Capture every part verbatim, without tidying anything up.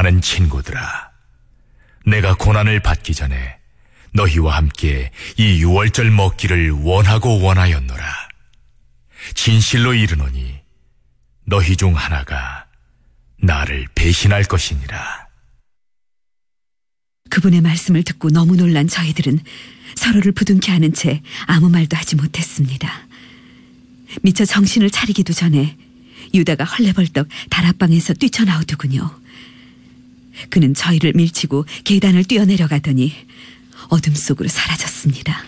사랑하는 친구들아, 내가 고난을 받기 전에 너희와 함께 이 유월절 먹기를 원하고 원하였노라. 진실로 이르노니 너희 중 하나가 나를 배신할 것이니라. 그분의 말씀을 듣고 너무 놀란 저희들은 서로를 부둥켜 안은 채 아무 말도 하지 못했습니다. 미처 정신을 차리기도 전에 유다가 헐레벌떡 다락방에서 뛰쳐나오더군요. 그는 저희를 밀치고 계단을 뛰어내려가더니 어둠 속으로 사라졌습니다.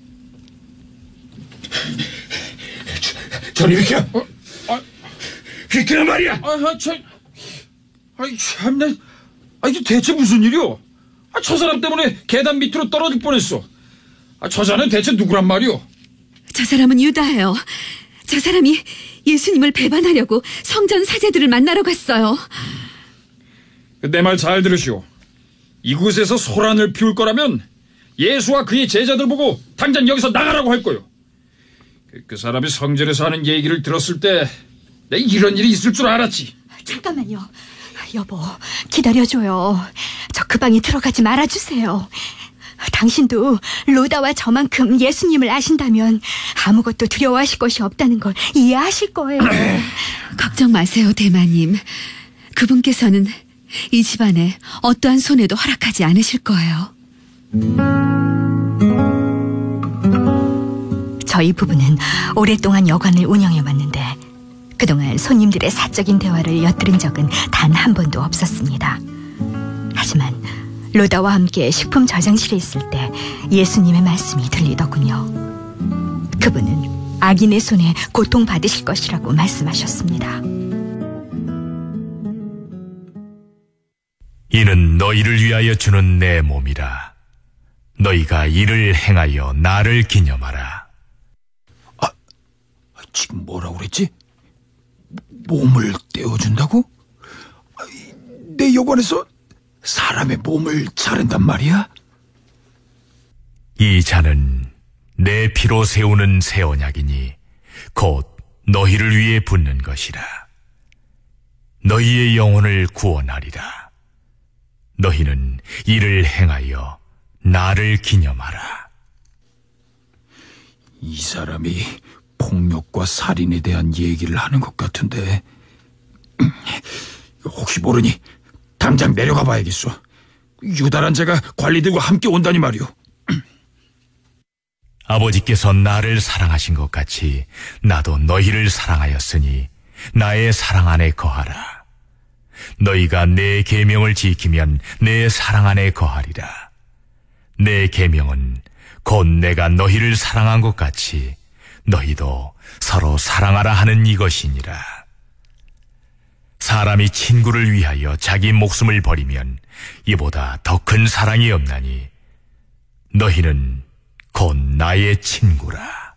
저리 비켜! 어? 아, 비키란 말이야! 아, 아, 참, 아이 참나, 아 이게 대체 무슨 일이오? 아, 저 사람 때문에 계단 밑으로 떨어질 뻔했어. 아, 저 자는 대체 누구란 말이오? 저 사람은 유다예요. 저 사람이 예수님을 배반하려고 성전 사제들을 만나러 갔어요. 내 말 잘 들으시오. 이곳에서 소란을 피울 거라면 예수와 그의 제자들 보고 당장 여기서 나가라고 할 거요. 그, 그 사람이 성전에서 하는 얘기를 들었을 때 내가 이런 일이 있을 줄 알았지. 잠깐만요. 여보, 기다려줘요. 저 그 방에 들어가지 말아주세요. 당신도 로다와 저만큼 예수님을 아신다면 아무것도 두려워하실 것이 없다는 걸 이해하실 거예요. 걱정 마세요, 대마님. 그분께서는 이 집안에 어떠한 손해도 허락하지 않으실 거예요. 저희 부부는 오랫동안 여관을 운영해왔는데 그동안 손님들의 사적인 대화를 엿들은 적은 단 한 번도 없었습니다. 하지만 로다와 함께 식품 저장실에 있을 때 예수님의 말씀이 들리더군요. 그분은 악인의 손에 고통받으실 것이라고 말씀하셨습니다. 이는 너희를 위하여 주는 내 몸이라. 너희가 이를 행하여 나를 기념하라. 아, 지금 뭐라고 그랬지? 몸을 떼어준다고? 내 여관에서 사람의 몸을 자른단 말이야? 이 잔은 내 피로 세우는 새 언약이니 곧 너희를 위해 붓는 것이라. 너희의 영혼을 구원하리라. 너희는 이를 행하여 나를 기념하라. 이 사람이 폭력과 살인에 대한 얘기를 하는 것 같은데 혹시 모르니 당장 내려가 봐야겠소. 유다란 자가 관리들과 함께 온다니 말이오. 아버지께서 나를 사랑하신 것 같이 나도 너희를 사랑하였으니 나의 사랑 안에 거하라. 너희가 내 계명을 지키면 내 사랑 안에 거하리라. 내 계명은 곧 내가 너희를 사랑한 것 같이 너희도 서로 사랑하라 하는 이것이니라. 사람이 친구를 위하여 자기 목숨을 버리면 이보다 더 큰 사랑이 없나니 너희는 곧 나의 친구라.